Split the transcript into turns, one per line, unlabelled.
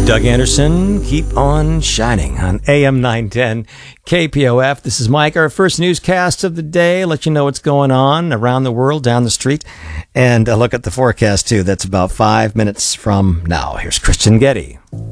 Doug Anderson, keep on shining on AM 910 KPOF. This is Mike, our first newscast of the day. Let you know what's going on around the world, down the street, and a look at the forecast, too. That's about 5 minutes from now. Here's Christian Getty.